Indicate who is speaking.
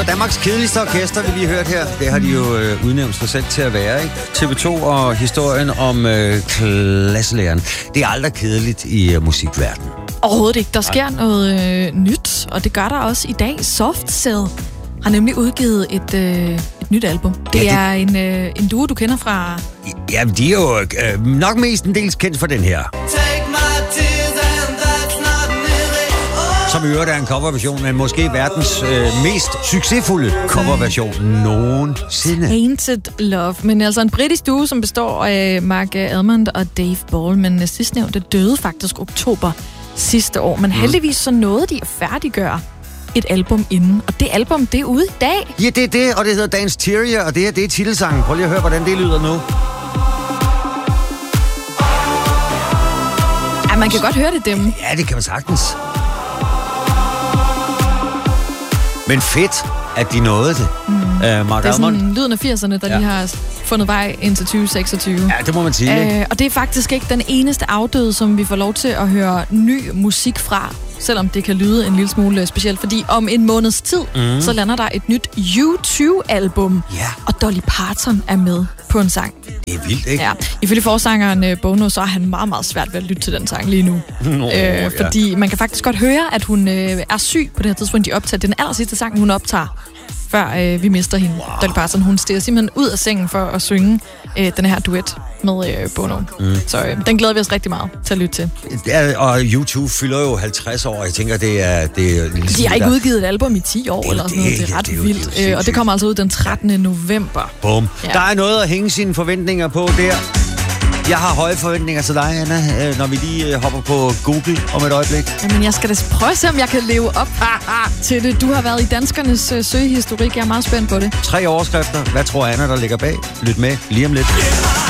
Speaker 1: var Danmarks kedeligste orkester, vi lige hørte her. Det har de jo udnævnt sig selv til at være, ikke? TV2 og historien om klasselæreren. Det er aldrig kedeligt i musikverdenen.
Speaker 2: Overhovedet ikke. Der sker noget nyt, og det gør der også i dag. Soft Cell har nemlig udgivet et nyt album. Det er en duo, du kender fra...
Speaker 1: Ja, de er jo nok mest en del kendt for den her. Som i øvrigt er en coverversion, men måske verdens mest succesfulde coverversion nogensinde.
Speaker 2: Tainted Love. Men altså en britisk duo, som består af Mark Almond og Dave Ball. Men sidstnævnte døde faktisk oktober sidste år. Men heldigvis så nåede de at færdiggøre et album inden. Og det album, det er ude i dag.
Speaker 1: Ja, det er det, og det hedder Dance Terrier, og det er titelsangen. Prøv lige at høre, hvordan det lyder nu.
Speaker 2: Ja, man kan godt høre det dem.
Speaker 1: Ja, det kan man sagtens. Men fedt, at de nåede det. Mark
Speaker 2: det er
Speaker 1: Almond.
Speaker 2: sådan lyden af 80'erne, der lige har fundet vej indtil 2026.
Speaker 1: Ja, det må man sige.
Speaker 2: Og det er faktisk ikke den eneste afdøde, som vi får lov til at høre ny musik fra, selvom det kan lyde en lille smule specielt, fordi om en måneds tid, så lander der et nyt U2-album, og Dolly Parton er med på en sang.
Speaker 1: Det er vildt, ikke?
Speaker 2: Ja. Ifølge forsangeren Bono, så er han meget, meget svært ved at lytte til den sang lige nu. Fordi man kan faktisk godt høre, at hun er syg på det her tidspunkt, de optager. Det er den aller sidste sang, hun optager, før vi mister hende. Dolly Parton, hun stiger simpelthen ud af sengen for at synge den her duet med Bono. Så den glæder vi os rigtig meget til at lytte til.
Speaker 1: Ja, og YouTube fylder jo 50 år. Jeg tænker, det er
Speaker 2: de har ikke udgivet et album i 10 år eller sådan noget. Det er ret vildt. Og det kommer altså ud den 13. november.
Speaker 1: Bum. Ja. Der er noget at hænge sine forventninger på der. Jeg har høje forventninger til dig, Anna, når vi lige hopper på Google om et øjeblik.
Speaker 2: Jamen, jeg skal da prøve at se, om jeg kan leve op til det. Du har været i danskernes søgehistorik. Jeg er meget spændt på det.
Speaker 1: 3 overskrifter. Hvad tror Anna, der ligger bag? Lyt med lige om lidt.